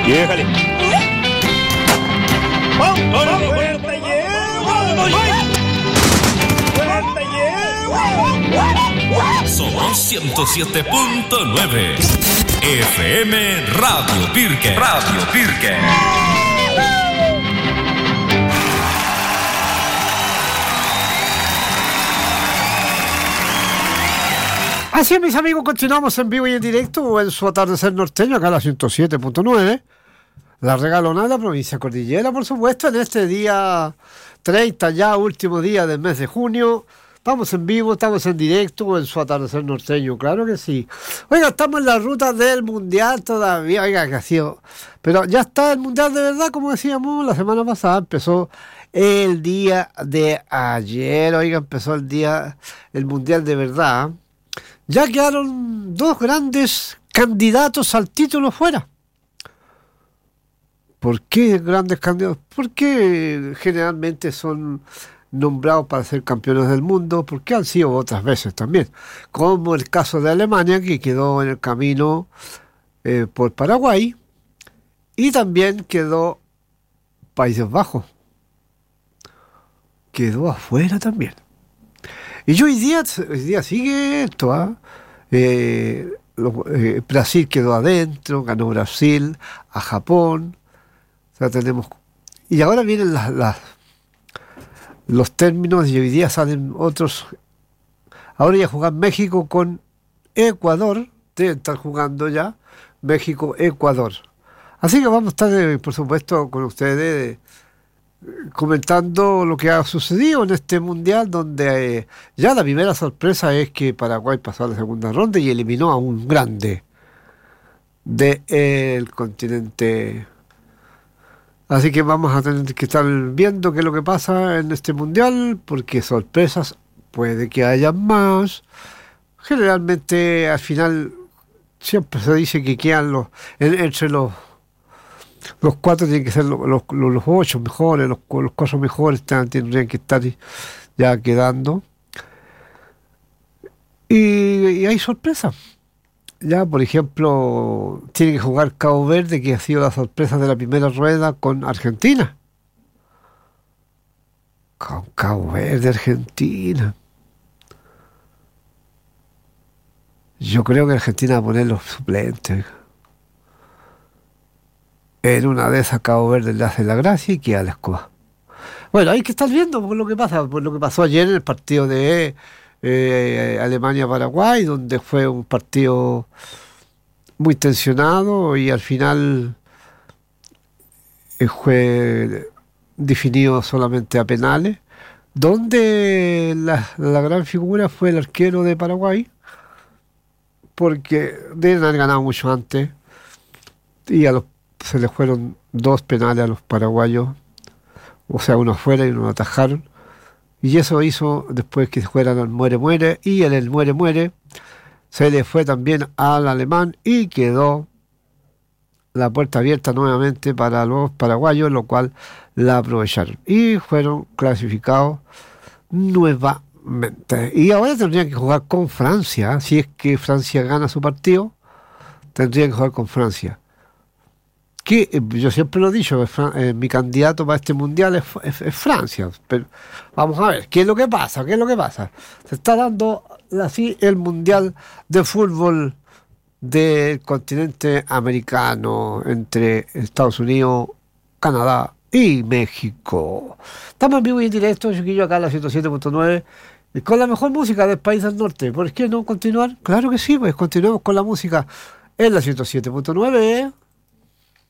Y déjale. ¡Vamos! ¡Fuerte llevo! Somos 107.9 FM Radio Pirque. Así es, mis amigos, continuamos en vivo y en directo en su atardecer norteño, acá a la 107.9. La regalona, provincia Cordillera, por supuesto, en este día 30, ya último día del mes de junio. Estamos en vivo, estamos en directo en su atardecer norteño, claro que sí. Oiga, estamos en la ruta del Mundial todavía, oiga, que ha sido... Pero ya está el Mundial de verdad, como decíamos, la semana pasada empezó el día de ayer, oiga, empezó el Mundial de verdad. Ya quedaron dos grandes candidatos al título fuera. ¿Por qué grandes candidatos? Porque generalmente son nombrados para ser campeones del mundo, porque han sido otras veces también. Como el caso de Alemania, que quedó en el camino por Paraguay, y también quedó Países Bajos. Quedó afuera también. Y hoy día sigue esto, Brasil quedó adentro, ganó Brasil, a Japón, o sea, tenemos... Y ahora vienen los términos y hoy día salen otros. Ahora ya juegan México con Ecuador, deben estar jugando ya México-Ecuador. Así que vamos a estar, por supuesto, con ustedes comentando lo que ha sucedido en este mundial, donde ya la primera sorpresa es que Paraguay pasó a la segunda ronda y eliminó a un grande del continente. Así que vamos a tener que estar viendo qué es lo que pasa en este mundial, porque sorpresas puede que haya más. Generalmente al final siempre se dice que quedan entre los cuatro tienen que ser los 8 mejores, los 4 mejores tendrían que estar ya quedando. Y hay sorpresas. Ya, por ejemplo, tiene que jugar Cabo Verde, que ha sido la sorpresa de la primera rueda, con Argentina. Con Cabo Verde, Argentina. Yo creo que Argentina va a poner los suplentes. En una de esas Cabo Verde le hace la gracia y queda la escoba. Bueno, hay que estar viendo por lo que pasa, por lo que pasó ayer en el partido de Alemania-Paraguay, donde fue un partido muy tensionado y al final fue definido solamente a penales, donde la gran figura fue el arquero de Paraguay, porque deben haber ganado mucho antes y se les fueron 2 penales a los paraguayos, o sea, uno afuera y uno atajaron. Y eso hizo después que se fueran al muere-muere, y en el muere-muere se le fue también al alemán y quedó la puerta abierta nuevamente para los paraguayos, lo cual la aprovecharon. Y fueron clasificados nuevamente. Y ahora tendrían que jugar con Francia, si es que Francia gana su partido, tendrían que jugar con Francia. Que yo siempre lo he dicho, mi candidato para este mundial es Francia, pero vamos a ver, ¿qué es lo que pasa? Se está dando así el mundial de fútbol del continente americano entre Estados Unidos, Canadá y México. Estamos en vivo y en directo, chiquillo, acá en la 107.9, con la mejor música del país del norte. ¿Por qué no continuar? Claro que sí, pues continuemos con la música en la 107.9,